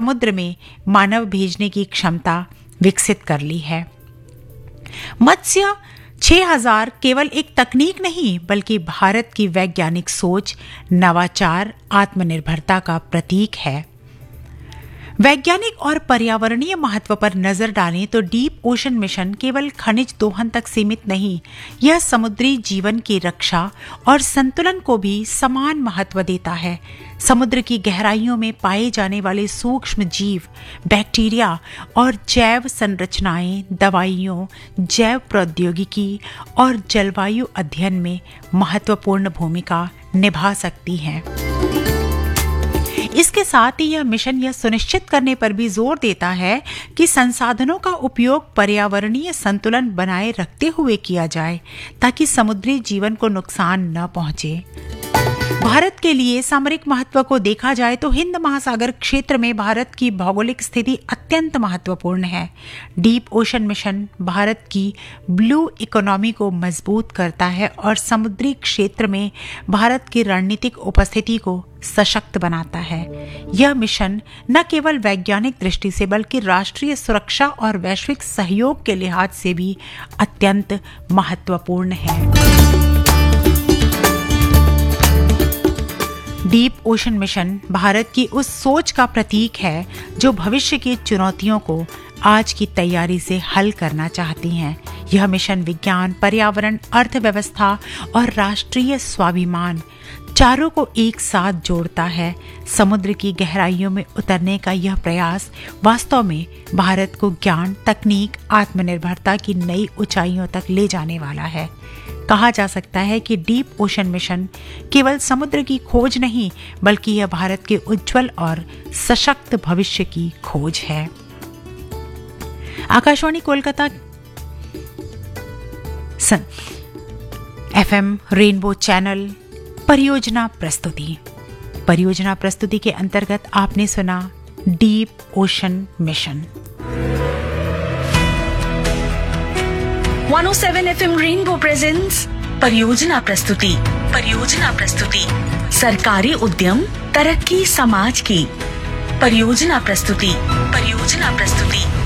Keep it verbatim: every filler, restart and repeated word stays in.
समुद्र में मानव भेजने की क्षमता विकसित कर ली है। मत्स्य छह हज़ार केवल एक तकनीक नहीं बल्कि भारत की वैज्ञानिक सोच, नवाचार, आत्मनिर्भरता का प्रतीक है। वैज्ञानिक और पर्यावरणीय महत्व पर नजर डालें तो डीप ओशन मिशन केवल खनिज दोहन तक सीमित नहीं, यह समुद्री जीवन की रक्षा और संतुलन को भी समान महत्व देता है। समुद्र की गहराइयों में पाए जाने वाले सूक्ष्म जीव, बैक्टीरिया और जैव संरचनाएं दवाइयों, जैव प्रौद्योगिकी और जलवायु अध्ययन में महत्वपूर्ण भूमिका निभा सकती हैं। इसके साथ ही यह मिशन यह सुनिश्चित करने पर भी जोर देता है कि संसाधनों का उपयोग पर्यावरणीय संतुलन बनाए रखते हुए किया जाए ताकि समुद्री जीवन को नुकसान न पहुंचे। भारत के लिए सामरिक महत्व को देखा जाए तो हिंद महासागर क्षेत्र में भारत की भौगोलिक स्थिति अत्यंत महत्वपूर्ण है। डीप ओशन मिशन भारत की ब्लू इकोनॉमी को मजबूत करता है और समुद्री क्षेत्र में भारत की रणनीतिक उपस्थिति को सशक्त बनाता है। यह मिशन न केवल वैज्ञानिक दृष्टि से बल्कि राष्ट्रीय सुरक्षा और वैश्विक सहयोग के लिहाज से भी अत्यंत महत्वपूर्ण है। डीप ओशन मिशन भारत की उस सोच का प्रतीक है जो भविष्य की चुनौतियों को आज की तैयारी से हल करना चाहती हैं। यह मिशन विज्ञान, पर्यावरण, अर्थव्यवस्था और राष्ट्रीय स्वाभिमान चारों को एक साथ जोड़ता है। समुद्र की गहराइयों में उतरने का यह प्रयास वास्तव में भारत को ज्ञान, तकनीक, आत्मनिर्भरता की नई ऊंचाइयों तक ले जाने वाला है। कहा जा सकता है कि डीप ओशन मिशन केवल समुद्र की खोज नहीं बल्कि यह भारत के उज्जवल और सशक्त भविष्य की खोज है। आकाशवाणी कोलकाता सन एफएम रेनबो चैनल परियोजना प्रस्तुति परियोजना प्रस्तुति के अंतर्गत आपने सुना deep ocean mission. One O seven FM rainbow presents परियोजना प्रस्तुति परियोजना प्रस्तुति सरकारी उद्यम तरक्की समाज की परियोजना प्रस्तुति परियोजना प्रस्तुति